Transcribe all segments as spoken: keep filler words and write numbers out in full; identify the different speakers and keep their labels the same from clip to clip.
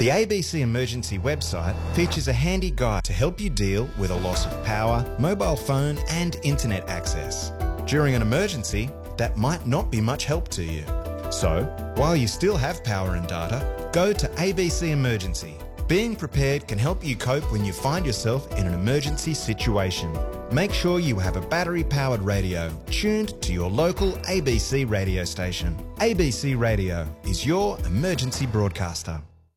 Speaker 1: The A B C Emergency website features a handy guide to help you deal with a loss of power, mobile phone and internet access. During an emergency, that might not be much help to you. So, while you still have power and data, go to A B C Emergency. Being prepared can help you cope when you find yourself in an emergency situation. Make sure you have a battery-powered radio tuned to your local A B C radio station. A B C Radio is your emergency broadcaster.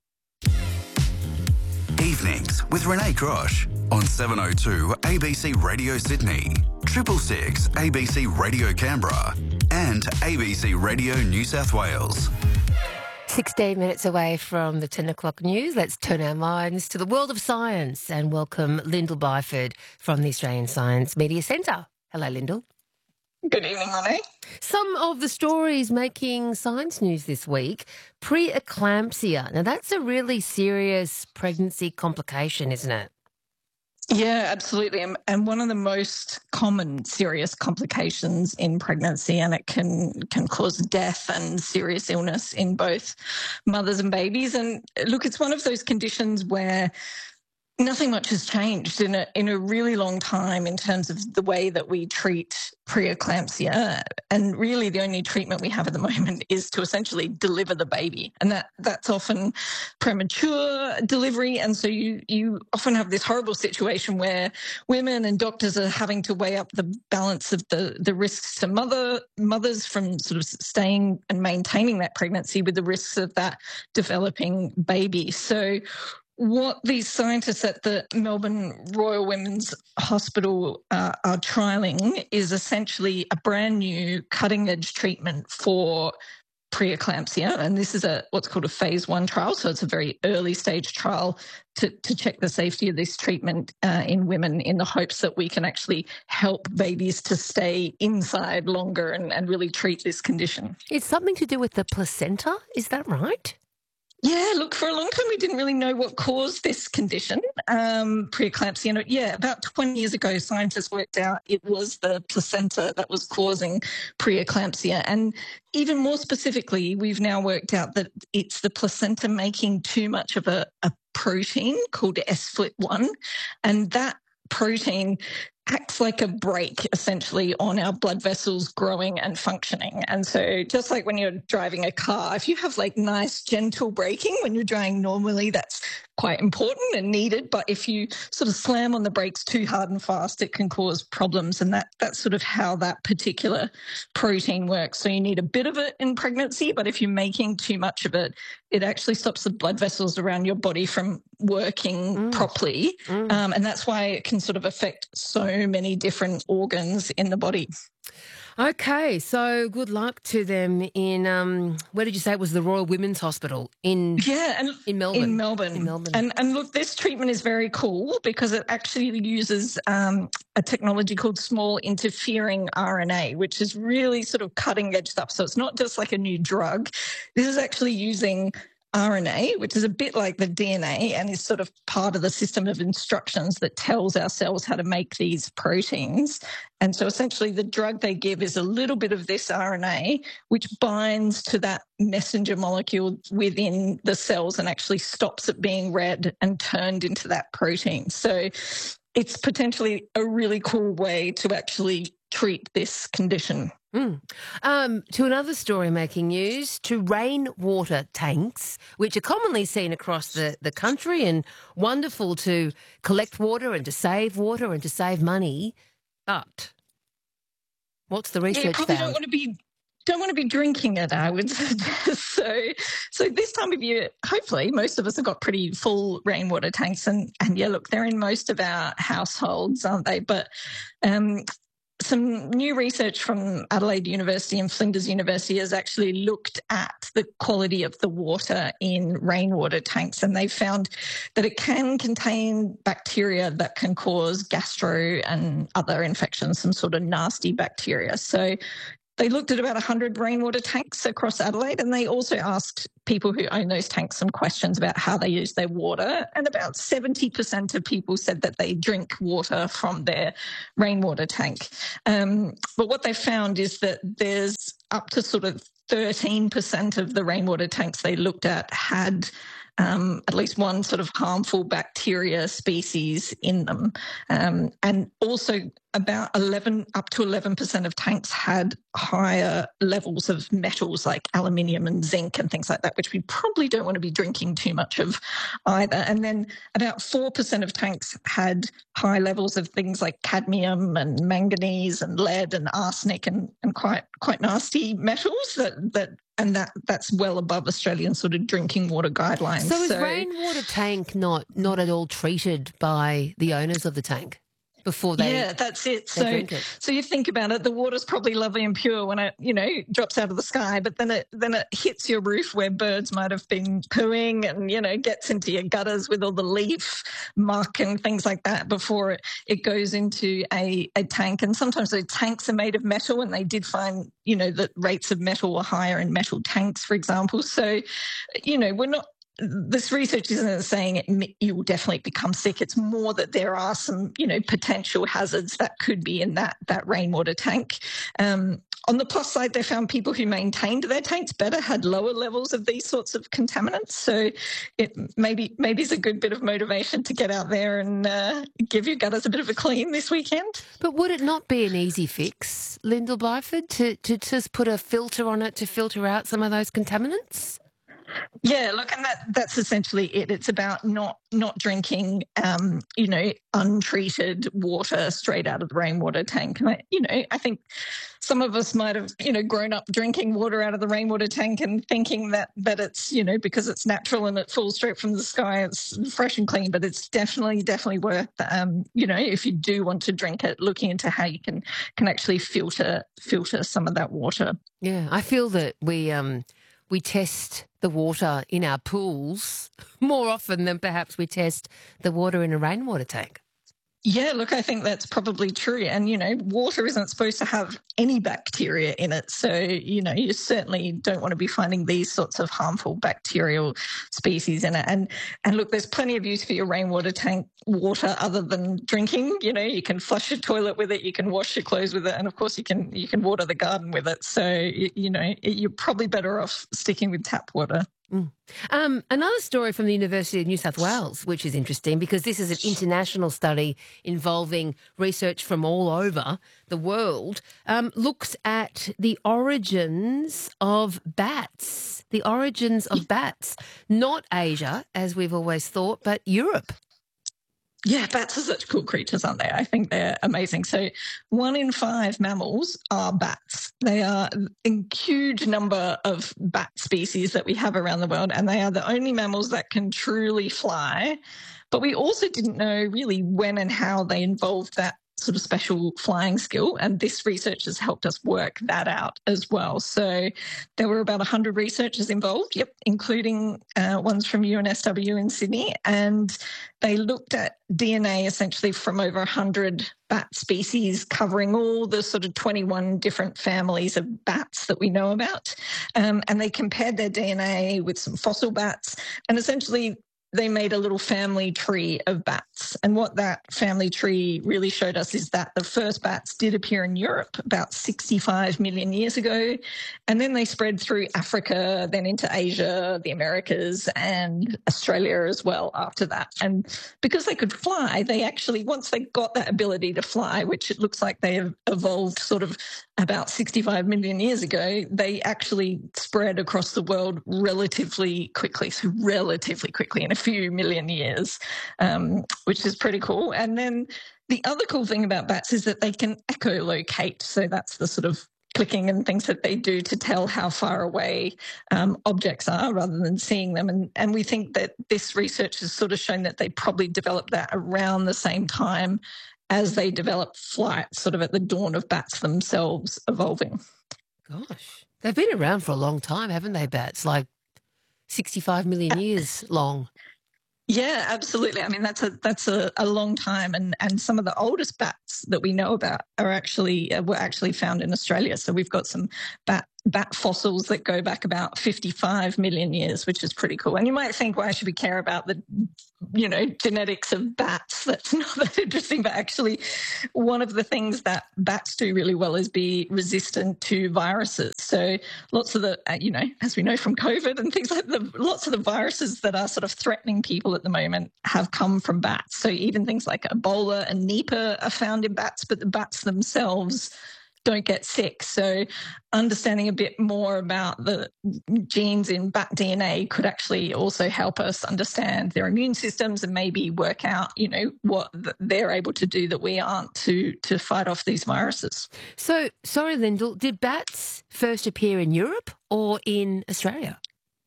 Speaker 2: Evenings with Renee Grosh on seven oh two A B C Radio Sydney, triple six A B C Radio Canberra and A B C Radio New South Wales.
Speaker 3: sixteen minutes away from the ten o'clock news, let's turn our minds to the world of science and welcome Lyndall Byford from the Australian Science Media Centre. Hello, Lyndall.
Speaker 4: Good evening, Renee.
Speaker 3: Some of the stories making science news this week, preeclampsia. Now, that's a really serious pregnancy complication, isn't it?
Speaker 4: Yeah, absolutely. And, and one of the most common serious complications in pregnancy, and it can can cause death and serious illness in both mothers and babies. And look, it's one of those conditions where nothing much has changed in a in a really long time in terms of the way that we treat preeclampsia. And really the only treatment we have at the moment is to essentially deliver the baby. And that that's often premature delivery. And so you you often have this horrible situation where women and doctors are having to weigh up the balance of the, the risks to mother mothers from sort of staying and maintaining that pregnancy with the risks of that developing baby. So what these scientists at the Melbourne Royal Women's Hospital uh, are trialling is essentially a brand new cutting-edge treatment for preeclampsia, and this is a what's called a phase one trial, so it's a very early stage trial to, to check the safety of this treatment uh, in women in the hopes that we can actually help babies to stay inside longer and, and really treat this condition.
Speaker 3: It's something to do with the placenta, is that right?
Speaker 4: Yeah, look, for a long time we didn't really know what caused this condition, um, preeclampsia. And yeah, about twenty years ago, scientists worked out it was the placenta that was causing preeclampsia. And even more specifically, we've now worked out that it's the placenta making too much of a, a protein called S F L I T one. And that protein acts like a brake, essentially, on our blood vessels growing and functioning. And so just like when you're driving a car, if you have like nice, gentle braking when you're driving normally, that's quite important and needed. But if you sort of slam on the brakes too hard and fast, it can cause problems. And that that's sort of how that particular protein works. So you need a bit of it in pregnancy, but if you're making too much of it, it actually stops the blood vessels around your body from working mm. properly. Mm. Um, and that's why it can sort of affect so many different organs in the body.
Speaker 3: Okay, so good luck to them in, um, where did you say it was, the Royal Women's Hospital in,
Speaker 4: yeah, and
Speaker 3: in Melbourne?
Speaker 4: In Melbourne.
Speaker 3: In Melbourne.
Speaker 4: And, and look, this treatment is very cool because it actually uses um, a technology called small interfering R N A, which is really sort of cutting edge stuff. So it's not just like a new drug. This is actually using R N A, which is a bit like the D N A and is sort of part of the system of instructions that tells our cells how to make these proteins. And so essentially the drug they give is a little bit of this R N A, which binds to that messenger molecule within the cells and actually stops it being read and turned into that protein. So it's potentially a really cool way to actually treat this condition.
Speaker 3: Mm. Um, to another story making news, to rainwater tanks, which are commonly seen across the, the country and wonderful to collect water and to save water and to save money. But what's the research
Speaker 4: yeah, probably
Speaker 3: found?
Speaker 4: Don't want to be don't want to be drinking it, I would suggest. So, so this time of year, hopefully most of us have got pretty full rainwater tanks and, and yeah, look, they're in most of our households, aren't they? But um, some new research from Adelaide University and Flinders University has actually looked at the quality of the water in rainwater tanks, and they found that it can contain bacteria that can cause gastro and other infections, some sort of nasty bacteria. So they looked at about one hundred rainwater tanks across Adelaide, and they also asked people who own those tanks some questions about how they use their water. And about seventy percent of people said that they drink water from their rainwater tank. Um, but what they found is that there's up to sort of thirteen percent of the rainwater tanks they looked at had Um, at least one sort of harmful bacteria species in them. Um, and also about eleven, up to eleven percent of tanks had higher levels of metals like aluminium and zinc and things like that, which we probably don't want to be drinking too much of either. And then about four percent of tanks had high levels of things like cadmium and manganese and lead and arsenic and, and quite quite nasty metals that that and that that's well above Australian sort of drinking water guidelines.
Speaker 3: So is
Speaker 4: So-
Speaker 3: rainwater tank not not at all treated by the owners of the tank before they
Speaker 4: yeah, that's it.
Speaker 3: they
Speaker 4: So,
Speaker 3: drink it?
Speaker 4: so you think about it, the water's probably lovely and pure when it, you know, drops out of the sky, but then it then it hits your roof where birds might have been pooing and, you know, gets into your gutters with all the leaf muck and things like that before it, it goes into a, a tank. And sometimes those tanks are made of metal, and they did find, you know, that rates of metal were higher in metal tanks, for example. So, you know, we're not, this research isn't saying it, you will definitely become sick. It's more that there are some, you know, potential hazards that could be in that that rainwater tank. Um, on the plus side, they found people who maintained their tanks better had lower levels of these sorts of contaminants. So it maybe maybe is a good bit of motivation to get out there and uh, give your gutters a bit of a clean this weekend.
Speaker 3: But would it not be an easy fix, Lyndall Byford, to, to just put a filter on it to filter out some of those contaminants?
Speaker 4: Yeah, look, and that that's essentially it. It's about not not drinking, um, you know, untreated water straight out of the rainwater tank. And I, you know, I think some of us might have, you know, grown up drinking water out of the rainwater tank and thinking that that it's, you know, because it's natural and it falls straight from the sky, it's fresh and clean. But it's definitely definitely worth, um, you know, if you do want to drink it, looking into how you can can actually filter filter some of that water.
Speaker 3: Yeah, I feel that we um we test the water in our pools more often than perhaps we test the water in a rainwater tank.
Speaker 4: Yeah, look, I think that's probably true. And, you know, water isn't supposed to have any bacteria in it. So, you know, you certainly don't want to be finding these sorts of harmful bacterial species in it. And, and look, there's plenty of use for your rainwater tank water other than drinking. You know, you can flush your toilet with it, you can wash your clothes with it, and of course you can you can water the garden with it. So, you, you know, you're probably better off sticking with tap water.
Speaker 3: Mm. Um, another story from the University of New South Wales, which is interesting because this is an international study involving research from all over the world, um, looks at the origins of bats, the origins of bats, not Asia, as we've always thought, but Europe.
Speaker 4: Yeah, bats are such cool creatures, aren't they? I think they're amazing. So one in five mammals are bats. They are a huge number of bat species that we have around the world, and they are the only mammals that can truly fly. But we also didn't know really when and how they involved that sort of special flying skill, and this research has helped us work that out as well. So there were about one hundred researchers involved, yep, including uh, ones from U N S W in Sydney, and they looked at D N A essentially from over one hundred bat species covering all the sort of twenty-one different families of bats that we know about, um, and they compared their D N A with some fossil bats, and essentially they made a little family tree of bats. And what that family tree really showed us is that the first bats did appear in Europe about sixty-five million years ago. And then they spread through Africa, then into Asia, the Americas, and Australia as well after that. And because they could fly, they actually, once they got that ability to fly, which it looks like they have evolved sort of about sixty-five million years ago, they actually spread across the world relatively quickly, so relatively quickly in a few million years, um, which is pretty cool. And then the other cool thing about bats is that they can echolocate. So that's the sort of clicking and things that they do to tell how far away um, objects are rather than seeing them. And, and we think that this research has sort of shown that they probably developed that around the same time as they developed flight, sort of at the dawn of bats themselves evolving.
Speaker 3: Gosh, they've been around for a long time, haven't they, bats? Like sixty-five million years long.
Speaker 4: Yeah, absolutely. I mean, that's a that's a, a long time, and and some of the oldest bats that we know about are actually uh, were actually found in Australia. So we've got some bat bat fossils that go back about fifty-five million years, which is pretty cool. And you might think, why should we care about the, you know, genetics of bats? That's not that interesting. But actually, one of the things that bats do really well is be resistant to viruses. So lots of the, uh, you know, as we know from COVID and things like the, lots of the viruses that are sort of threatening people at the moment have come from bats. So even things like Ebola and Nipah are found in bats, but the bats themselves don't get sick. So understanding a bit more about the genes in bat D N A could actually also help us understand their immune systems and maybe work out, you know, what they're able to do that we aren't to to fight off these viruses.
Speaker 3: So, sorry, Lyndall, did bats first appear in Europe or in Australia?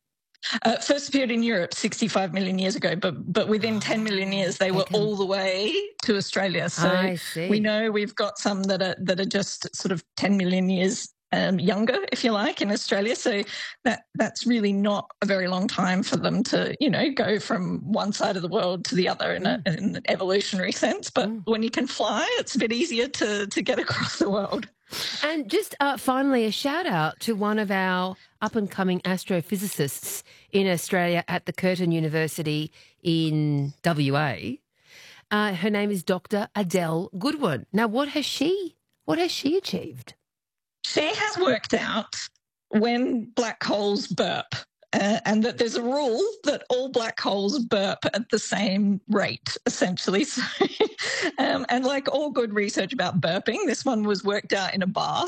Speaker 4: Uh, first appeared in Europe sixty-five million years ago, but but within ten million years they were all the way to Australia. So
Speaker 3: I see.
Speaker 4: We know we've got some that are that are just sort of ten million years um, younger, if you like, in Australia. So that that's really not a very long time for them to, you know, go from one side of the world to the other in, mm. a, in an evolutionary sense. But mm. when you can fly, it's a bit easier to to get across the world.
Speaker 3: And just uh, finally, a shout out to one of our up-and-coming astrophysicists in Australia at the Curtin University in W A. Uh, her name is Doctor Adele Goodwin. Now, what has she, what has she achieved?
Speaker 4: She has worked out when black holes burp. Uh, and that there's a rule that all black holes burp at the same rate, essentially. So, um, and like all good research about burping, this one was worked out in a bar.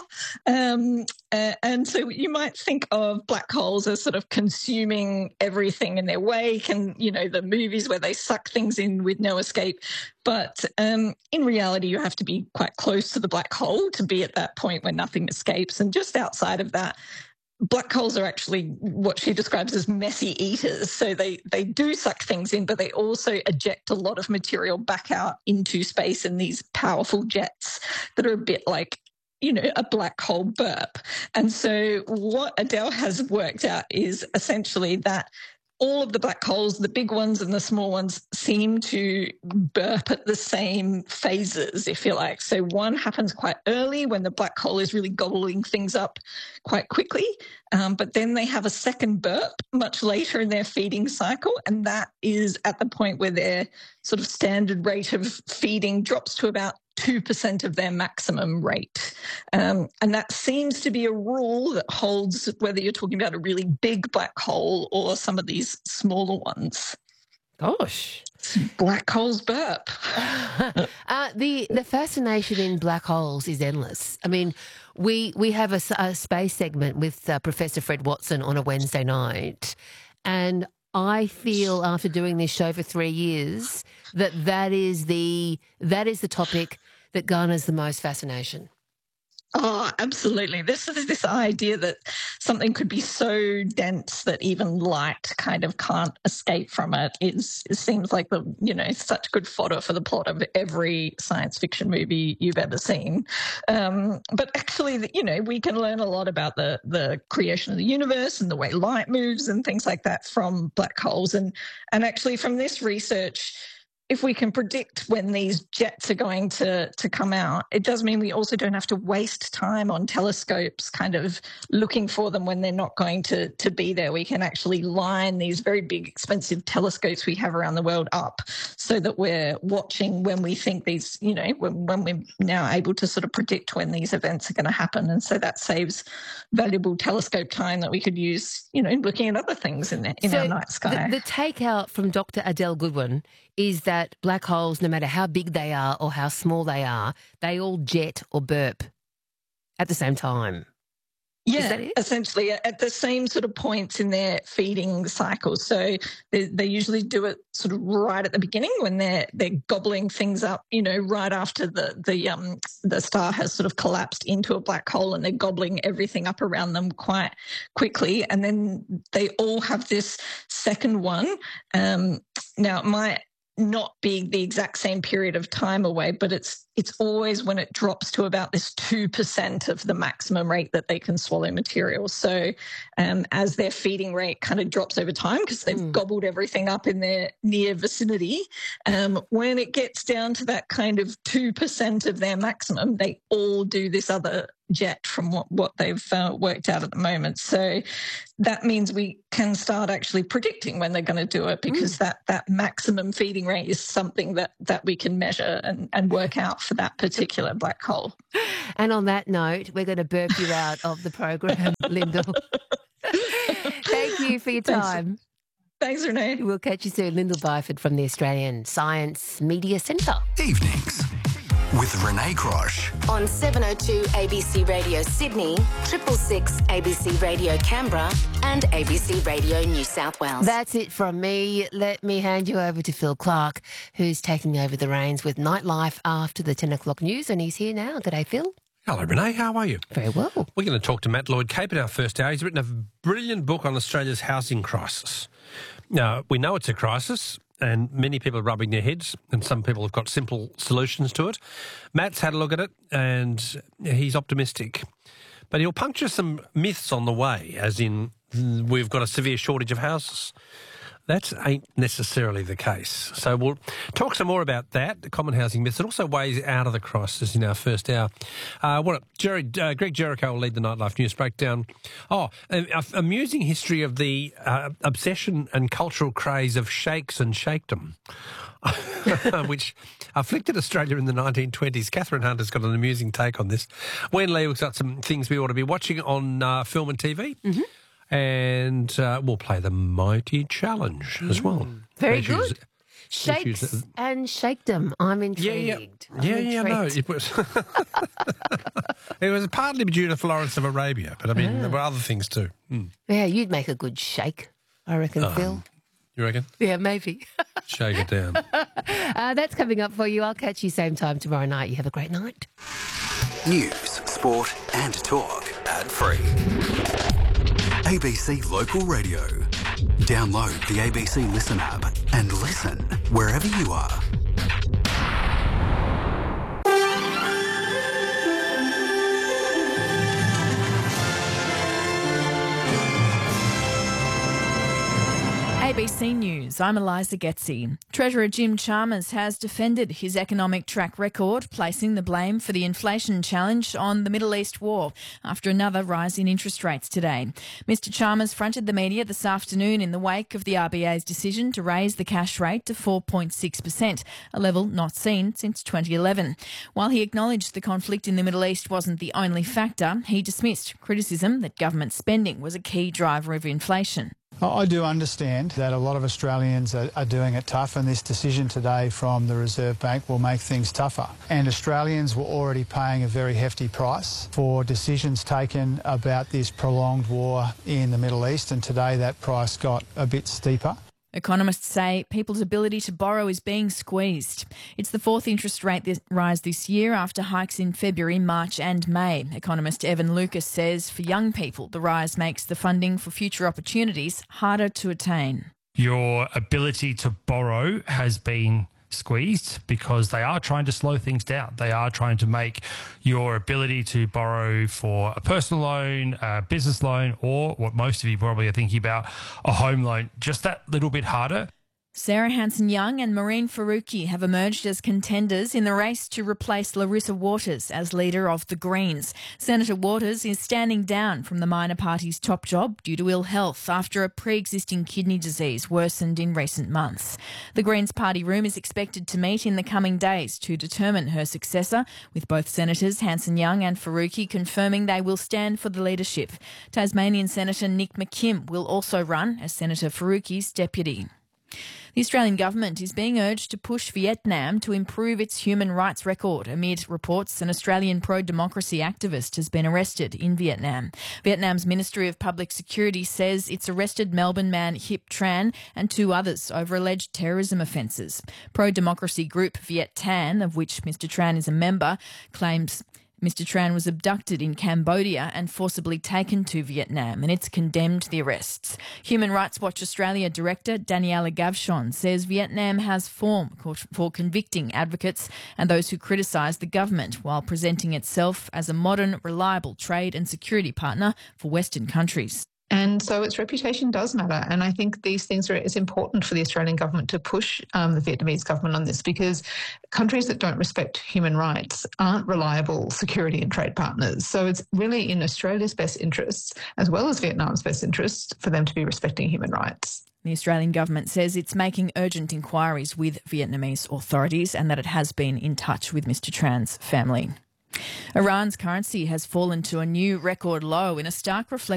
Speaker 4: Um, uh, and so you might think of black holes as sort of consuming everything in their wake and, you know, the movies where they suck things in with no escape. But um, in reality, you have to be quite close to the black hole to be at that point where nothing escapes. And just outside of that, black holes are actually what she describes as messy eaters. So they, they do suck things in, but they also eject a lot of material back out into space in these powerful jets that are a bit like, you know, a black hole burp. And so what Adele has worked out is essentially that all of the black holes, the big ones and the small ones, seem to burp at the same phases, if you like. So one happens quite early when the black hole is really gobbling things up quite quickly. Um, but then they have a second burp much later in their feeding cycle. And that is at the point where their sort of standard rate of feeding drops to about two percent of their maximum rate. Um, and that seems to be a rule that holds whether you're talking about a really big black hole or some of these smaller ones.
Speaker 3: Gosh.
Speaker 4: Black holes burp.
Speaker 3: uh, the the fascination in black holes is endless. I mean, we we have a, a space segment with uh, Professor Fred Watson on a Wednesday night, and I feel after doing this show for three years that that is the that is the topic that garners the most fascination.
Speaker 4: Oh, absolutely. This is this idea that something could be so dense that even light kind of can't escape from it. It's, it seems like the, you know, such good fodder for the plot of every science fiction movie you've ever seen. Um, but actually, you know, we can learn a lot about the, the creation of the universe and the way light moves and things like that from black holes. And, and actually from this research, if we can predict when these jets are going to, to come out, it does mean we also don't have to waste time on telescopes kind of looking for them when they're not going to, to be there. We can actually line these very big, expensive telescopes we have around the world up so that we're watching when we think these, you know, when, when we're now able to sort of predict when these events are going to happen. And so that saves valuable telescope time that we could use, you know, looking at other things in, the, in
Speaker 3: so
Speaker 4: our night sky.
Speaker 3: The, the takeout from Doctor Adele Goodwin is that black holes, no matter how big they are or how small they are, they all jet or burp at the same time.
Speaker 4: Yeah, is that it? Essentially at the same sort of points in their feeding cycle. So they, they usually do it sort of right at the beginning when they're they're gobbling things up, you know, right after the the um the star has sort of collapsed into a black hole, and they're gobbling everything up around them quite quickly. And then they all have this second one. Um, now, it might not be the exact same period of time away, but it's it's always when it drops to about this two percent of the maximum rate that they can swallow material. So um, as their feeding rate kind of drops over time because they've mm. gobbled everything up in their near vicinity, um, when it gets down to that kind of two percent of their maximum, they all do this other jet from what, what they've uh, worked out at the moment. So that means we can start actually predicting when they're going to do it, because mm. that, that maximum feeding rate is something that, that we can measure and, and work out for that particular black hole.
Speaker 3: And on that note, we're going to burp you out of the program, Lyndall. Thank you for your time.
Speaker 4: Thanks, Renee.
Speaker 3: We'll catch you soon. Lyndall Byford from the Australian Science Media Centre.
Speaker 2: Evenings with Renee Crosh
Speaker 5: on seven oh two A B C Radio Sydney, triple six A B C Radio Canberra and A B C Radio New South Wales.
Speaker 3: That's it from me. Let me hand you over to Phil Clark, who's taking over the reins with Nightlife after the ten o'clock news, and he's here now. G'day, Phil.
Speaker 6: Hello, Renee. How are you?
Speaker 3: Very well.
Speaker 6: We're going to talk to Matt Lloyd-Cape in our first hour. He's written a brilliant book on Australia's housing crisis. Now, we know it's a crisis, and many people are rubbing their heads, and some people have got simple solutions to it. Matt's had a look at it, and he's optimistic. But he'll puncture some myths on the way, as in we've got a severe shortage of houses. That ain't necessarily the case. So we'll talk some more about that, the common housing myths, and also ways out of the crisis in our first hour. Uh, what Jerry, uh, Greg Jericho will lead the Nightlife News breakdown. Oh, an amusing history of the uh, obsession and cultural craze of sheikhs and sheikhdom, which afflicted Australia in the nineteen twenties. Catherine Hunt has got an amusing take on this. Wen Lee has got some things we ought to be watching on uh, film and T V. Mm-hmm. And uh, we'll play the Mighty Challenge mm. as well.
Speaker 3: Very
Speaker 6: issues,
Speaker 3: good. Shakes issues. And Shakedom. I'm intrigued.
Speaker 6: Yeah, yeah,
Speaker 3: I'm
Speaker 6: yeah,
Speaker 3: intrigued.
Speaker 6: no, it was. It was partly due to Florence of Arabia, but I mean, yeah. there were other things too. Mm.
Speaker 3: Yeah, you'd make a good shake, I reckon, um, Phil.
Speaker 6: You reckon?
Speaker 3: Yeah, maybe.
Speaker 6: Shake it down.
Speaker 3: uh, that's coming up for you. I'll catch you same time tomorrow night. You have a great night.
Speaker 2: News, sport and talk ad-free. A B C Local Radio. Download the A B C Listen app and listen wherever you are.
Speaker 7: A B C News, I'm Eliza Getzi. Treasurer Jim Chalmers has defended his economic track record, placing the blame for the inflation challenge on the Middle East war after another rise in interest rates today. Mister Chalmers fronted the media this afternoon in the wake of the R B A's decision to raise the cash rate to four point six percent, a level not seen since twenty eleven. While he acknowledged the conflict in the Middle East wasn't the only factor, he dismissed criticism that government spending was a key driver of inflation.
Speaker 8: I do understand that a lot of Australians are, are doing it tough, and this decision today from the Reserve Bank will make things tougher. And Australians were already paying a very hefty price for decisions taken about this prolonged war in the Middle East, and today that price got a bit steeper.
Speaker 7: Economists say people's ability to borrow is being squeezed. It's the fourth interest rate this rise this year after hikes in February, March and May. Economist Evan Lucas says for young people, the rise makes the funding for future opportunities harder to attain.
Speaker 9: Your ability to borrow has been squeezed because they are trying to slow things down. They are trying to make your ability to borrow for a personal loan, a business loan, or what most of you probably are thinking about, a home loan, just that little bit harder.
Speaker 7: Sarah Hanson-Young and Maureen Faruqi have emerged as contenders in the race to replace Larissa Waters as leader of the Greens. Senator Waters is standing down from the minor party's top job due to ill health after a pre-existing kidney disease worsened in recent months. The Greens party room is expected to meet in the coming days to determine her successor, with both Senators Hanson-Young and Faruqi confirming they will stand for the leadership. Tasmanian Senator Nick McKim will also run as Senator Faruqi's deputy. The Australian government is being urged to push Vietnam to improve its human rights record amid reports an Australian pro-democracy activist has been arrested in Vietnam. Vietnam's Ministry of Public Security says it's arrested Melbourne man Hip Tran and two others over alleged terrorism offences. Pro-democracy group Viet Thanh, of which Mister Tran is a member, claims Mister Tran was abducted in Cambodia and forcibly taken to Vietnam, and it's condemned the arrests. Human Rights Watch Australia Director Daniela Gavshon says Vietnam has form for convicting advocates and those who criticise the government, while presenting itself as a modern, reliable trade and security partner for Western countries.
Speaker 10: And so its reputation does matter. And I think these things are, it's important for the Australian government to push um, the Vietnamese government on this, because countries that don't respect human rights aren't reliable security and trade partners. So it's really in Australia's best interests, as well as Vietnam's best interests, for them to be respecting human rights.
Speaker 7: The Australian government says it's making urgent inquiries with Vietnamese authorities and that it has been in touch with Mister Tran's family. Iran's currency has fallen to a new record low in a stark reflection